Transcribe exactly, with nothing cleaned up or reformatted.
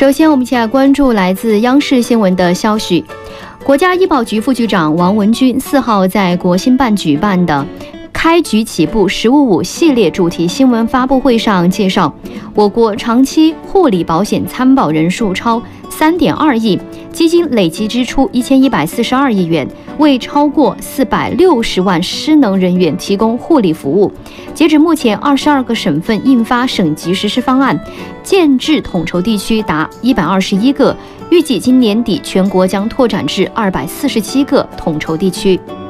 首先，我们一起来关注来自央视新闻的消息。国家医保局副局长王文军四号在国新办举办的开局起步“十五五”系列主题新闻发布会上介绍，我国长期护理保险参保人数超三点二亿，基金累计支出一千一百四十二亿元，为超过四百六十万失能人员提供护理服务。截止目前，二十二个省份印发省级实施方案，建制统筹地区达一百二十一个，预计今年底全国将拓展至二百四十七个统筹地区。